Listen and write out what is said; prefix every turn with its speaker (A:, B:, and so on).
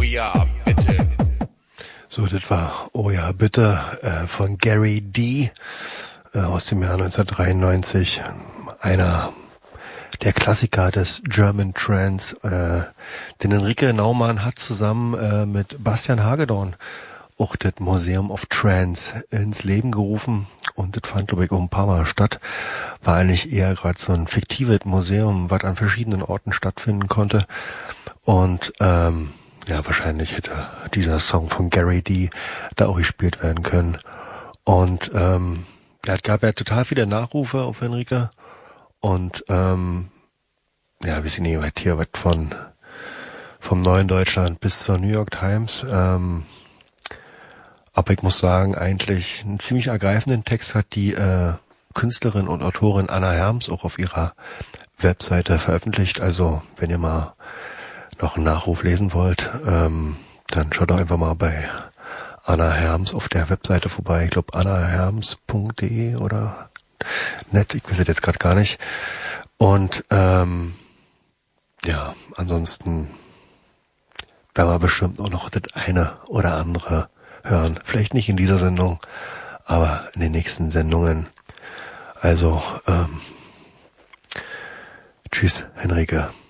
A: ja, bitte.
B: So, das war Oh ja, bitte von Gary D. Aus dem Jahr 1993. Einer der Klassiker des German Trance, den Enrique Naumann hat zusammen mit Bastian Hagedorn auch das Museum of Trance ins Leben gerufen. Und das fand, glaube ich, auch ein paar Mal statt. War eigentlich eher gerade so ein fiktives Museum, was an verschiedenen Orten stattfinden konnte. Und ja, wahrscheinlich hätte dieser Song von Gary D. da auch gespielt werden können. Und es gab ja total viele Nachrufe auf Enrique. Und ja, wir sind hier was vom Neuen Deutschland bis zur New York Times. Aber ich muss sagen, eigentlich einen ziemlich ergreifenden Text hat die Künstlerin und Autorin Anna Herms auch auf ihrer Webseite veröffentlicht. Also wenn ihr mal noch einen Nachruf lesen wollt, dann schaut doch einfach mal bei Anna Herms auf der Webseite vorbei. Ich glaube annaherms.de oder net, ich weiß es jetzt gerade gar nicht. Und ja, ansonsten werden wir bestimmt auch noch das eine oder andere hören. Vielleicht nicht in dieser Sendung, aber in den nächsten Sendungen. Also, tschüss, Henrike.